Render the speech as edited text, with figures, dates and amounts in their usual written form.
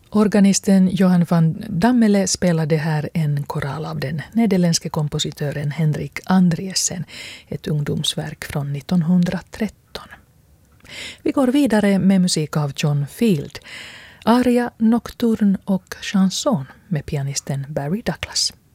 Organisten Johan van Dammele spelade här en koral av den nederländske kompositören Henrik Andriessen, ett ungdomsverk från 1913. Vi går vidare med musik av John Field, aria, nocturne och chanson med pianisten Barry Douglas.